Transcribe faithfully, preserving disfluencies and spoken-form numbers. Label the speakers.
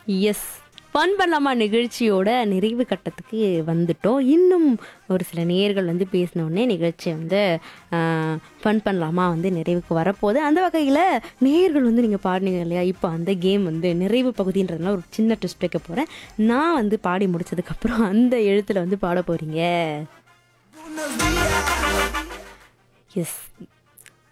Speaker 1: S. Fun பண்ணலாமா நிகழ்ச்சியோட நிறைவு கட்டத்துக்கு வந்துட்டோம். இன்னும் ஒரு சில நேயர்கள் வந்து பேசினோடனே நிகழ்ச்சி வந்து ஃபன் பண்ணலாமா வந்து நிறைவுக்கு வரப்போகுது. அந்த வகையில் நேயர்கள் வந்து நீங்கள் பாடினீங்க இல்லையா, இப்போ அந்த கேம் வந்து நிறைவு பகுதின்றதுனால ஒரு சின்ன ட்விஸ்ட் வைக்க போகிறேன். நான் வந்து பாடி முடிச்சதுக்கப்புறம் அந்த எழுத்தில் வந்து பாட போகிறீங்க. எஸ்.